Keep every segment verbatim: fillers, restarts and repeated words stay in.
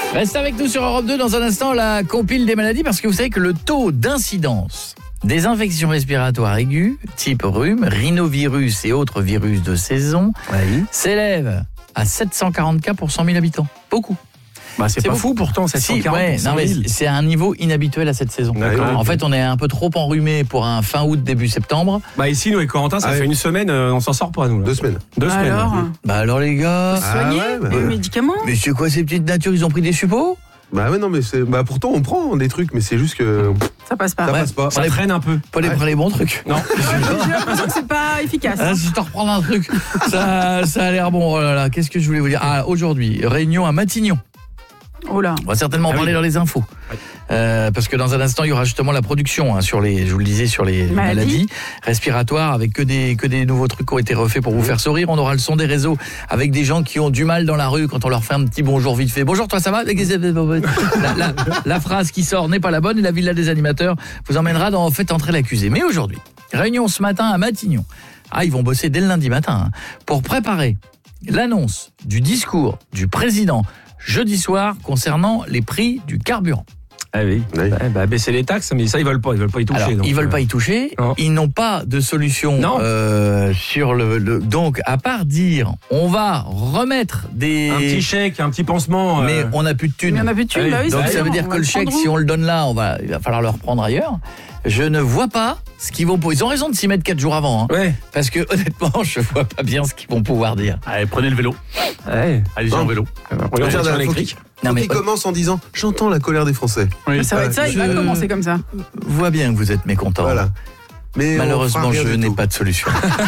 Reste avec nous sur Europe deux dans un instant, la compile des maladies, parce que vous savez que le taux d'incidence des infections respiratoires aiguës, type rhume, rhinovirus et autres virus de saison, oui. s'élève à sept cent quarante cas pour cent mille habitants. Beaucoup. Bah, c'est, c'est pas beaucoup. Fou pourtant, sept cent quarante si, ouais, non, mais c'est un niveau inhabituel à cette saison. D'accord. En fait, on est un peu trop enrhumé pour un fin août, début septembre. Bah ici, nous et Corentin, ça ah, fait ouais. une semaine, euh, on s'en sort pas, nous. Là. Deux semaines. Deux bah semaines. Alors, bah alors les gars. Faut soigner, ah, ouais, bah, les médicaments. Mais c'est quoi ces petites natures, ils ont pris des suppos? Bah ouais, non, mais c'est... Bah pourtant, on prend des trucs, mais c'est juste que... Ça passe pas. Ça ouais. passe pas. Ça traîne un peu. Pas les ouais. prendre les bons trucs. Non. J'ai l'impression que c'est pas efficace. Ah, je te reprends un truc. Ça, ça a l'air bon. Oh là là, qu'est-ce que je voulais vous dire? Ah, aujourd'hui, réunion à Matignon. Oh là. On va certainement en ah parler oui. dans les infos. Oui. Euh, parce que dans un instant, il y aura justement la production hein, sur les, je vous le disais, sur les maladies, maladies respiratoires, avec que des, que des nouveaux trucs qui ont été refaits pour vous faire sourire. On aura le son des réseaux avec des gens qui ont du mal dans la rue quand on leur fait un petit bonjour vite fait. Bonjour, toi, ça va? la, la, la phrase qui sort n'est pas la bonne et la villa des animateurs vous emmènera dans Faites entrer l'accusé. Mais aujourd'hui, réunion ce matin à Matignon. Ah, ils vont bosser dès le lundi matin hein, pour préparer l'annonce du discours du président jeudi soir concernant les prix du carburant. Ah oui, oui. Bah, bah, baisser les taxes, mais ça ils veulent pas, ils veulent pas y toucher. Alors, donc, ils veulent euh... pas y toucher. Non. Ils n'ont pas de solution euh, sur le, le. Donc, à part dire, on va remettre des. Un petit chèque, un petit pansement. Mais euh... on n'a plus de thunes. Mais on n'a plus de thunes. Ah oui. Bah oui, donc ça, ça veut dire que le chèque, si on le donne là, on va, il va falloir le reprendre ailleurs. Je ne vois pas ce qu'ils vont pouvoir. Ils ont raison de s'y mettre quatre jours avant. Hein, ouais. Parce que honnêtement, je vois pas bien ce qu'ils vont pouvoir dire. Allez, prenez le vélo. Ouais. Allez-y en vélo. Regarde, électrique. Non, mais il commence en disant « J'entends la colère des Français ». Oui. Ça va être ça, il va commencer comme ça. Vois bien que vous êtes mécontent. Voilà. Mais malheureusement, je n'ai pas de solution.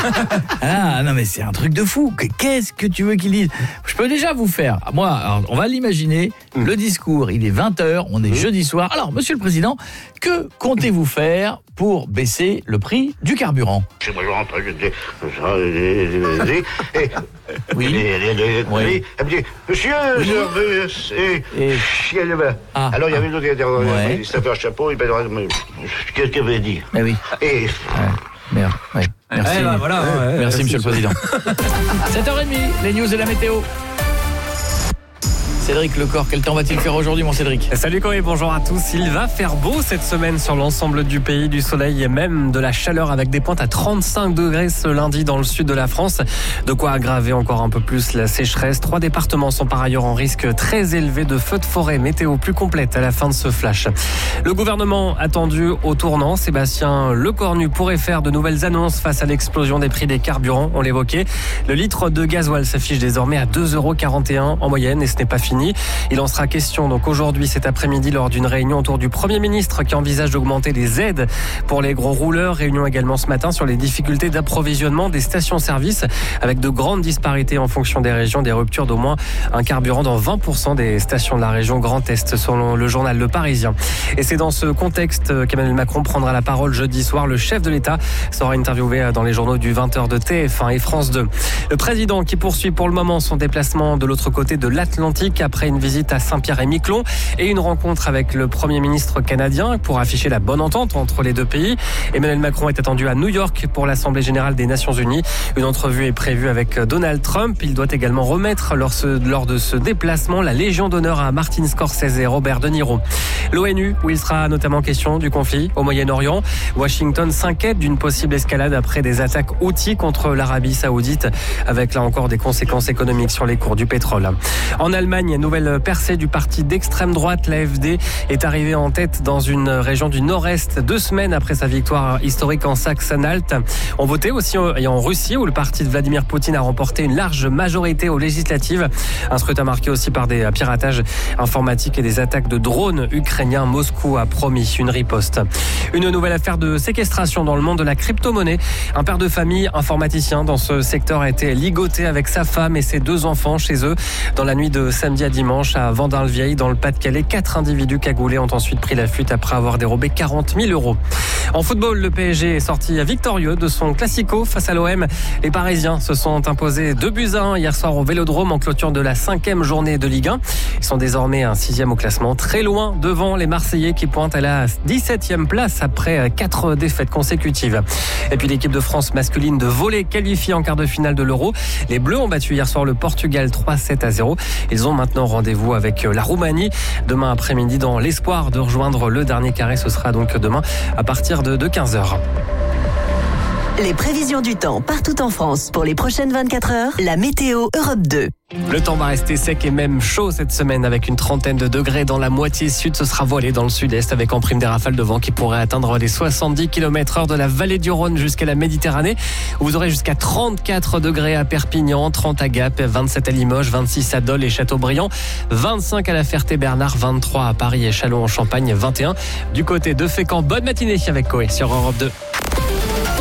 Ah non, mais c'est un truc de fou. Qu'est-ce que tu veux qu'ils disent? Je peux déjà vous faire. Moi, alors, on va l'imaginer. Mm. Le discours, il est vingt heures. On est mm. jeudi soir. Alors, Monsieur le Président, que comptez-vous faire pour baisser le prix du carburant? Moi, je rentre. Et oui. Oui. Monsieur, et ah, alors il y avait l'autre il s'est fait un chapeau, il qu'est-ce qu'il veut dire? Eh oui. Et merde. Ouais. Merci. Eh ben voilà, ouais, merci ouais, Monsieur le Président. sept heures trente, les news et la météo. Cédric Lecor, quel temps va-t-il faire aujourd'hui, mon Cédric? Salut Corey, bonjour à tous. Il va faire beau cette semaine sur l'ensemble du pays, du soleil et même de la chaleur avec des pointes à trente-cinq degrés ce lundi dans le sud de la France. De quoi aggraver encore un peu plus la sécheresse. Trois départements sont par ailleurs en risque très élevé de feux de forêt. Météo plus complète à la fin de ce flash. Le gouvernement attendu au tournant. Sébastien Lecornu pourrait faire de nouvelles annonces face à l'explosion des prix des carburants. On l'évoquait. Le litre de gasoil s'affiche désormais à deux euros quarante et un en moyenne et ce n'est pas fini. Il en sera question donc aujourd'hui, cet après-midi, lors d'une réunion autour du Premier ministre qui envisage d'augmenter les aides pour les gros rouleurs. Réunion également ce matin sur les difficultés d'approvisionnement des stations-service avec de grandes disparités en fonction des régions, des ruptures d'au moins un carburant dans vingt pour cent des stations de la région Grand Est, selon le journal Le Parisien. Et c'est dans ce contexte qu'Emmanuel Macron prendra la parole jeudi soir. Le chef de l'État sera interviewé dans les journaux du vingt heures de T F un et France deux. Le président qui poursuit pour le moment son déplacement de l'autre côté de l'Atlantique après une visite à Saint-Pierre-et-Miquelon et une rencontre avec le Premier ministre canadien pour afficher la bonne entente entre les deux pays. Emmanuel Macron est attendu à New York pour l'Assemblée générale des Nations Unies. Une entrevue est prévue avec Donald Trump. Il doit également remettre lors, ce, lors de ce déplacement la Légion d'honneur à Martin Scorsese et Robert De Niro. L'ONU, où il sera notamment question du conflit au Moyen-Orient. Washington s'inquiète d'une possible escalade après des attaques Houthis contre l'Arabie Saoudite, avec là encore des conséquences économiques sur les cours du pétrole. En Allemagne, nouvelle percée du parti d'extrême droite, l'A F D, est arrivé en tête dans une région du Nord-Est deux semaines après sa victoire historique en Saxe-Anhalt. On votait aussi en Russie où le parti de Vladimir Poutine a remporté une large majorité aux législatives. Un scrutin marqué aussi par des piratages informatiques et des attaques de drones ukrainiens. Moscou a promis une riposte. Une nouvelle affaire de séquestration dans le monde de la crypto-monnaie. Un père de famille informaticien dans ce secteur a été ligoté avec sa femme et ses deux enfants chez eux dans la nuit de samedi à dimanche à Vendin-le-Vieil dans le Pas-de-Calais. Quatre individus cagoulés ont ensuite pris la fuite après avoir dérobé quarante mille euros. En football, le P S G est sorti victorieux de son classico face à l'O M. Les Parisiens se sont imposés deux buts à un hier soir au Vélodrome en clôture de la cinquième journée de Ligue un. Ils sont désormais un sixième au classement, très loin devant les Marseillais qui pointent à la dix-septième place après quatre défaites consécutives. Et puis l'équipe de France masculine de volley qualifiée en quart de finale de l'Euro. Les Bleus ont battu hier soir le Portugal trois sept à zéro. Ils ont maintenant maintenant rendez-vous avec la Roumanie demain après-midi dans l'espoir de rejoindre le dernier carré. Ce sera donc demain à partir de quinze heures. Les prévisions du temps partout en France pour les prochaines vingt-quatre heures, la météo Europe deux. Le temps va rester sec et même chaud cette semaine avec une trentaine de degrés dans la moitié sud. Ce sera voilé dans le sud-est avec en prime des rafales de vent qui pourraient atteindre les soixante-dix kilomètres heure de la vallée du Rhône jusqu'à la Méditerranée. Vous aurez jusqu'à trente-quatre degrés à Perpignan, trente à Gap, vingt-sept à Limoges, vingt-six à Dole et Châteaubriand, vingt-cinq à la Ferté-Bernard, vingt-trois à Paris et Châlons-en-Champagne, vingt et un du côté de Fécamp. Bonne matinée avec Coé sur Europe deux.